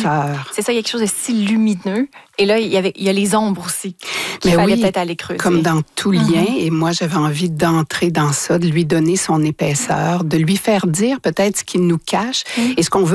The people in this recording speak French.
l'épaisseur. C'est ça, il y a quelque chose de si lumineux. Et là, il y a les ombres aussi. Mais fallait oui, peut-être aller creuser. comme dans tout lien, et moi j'avais envie d'entrer dans ça, de lui donner son épaisseur, de lui faire dire peut-être ce qu'il nous cache et ce qu'on veut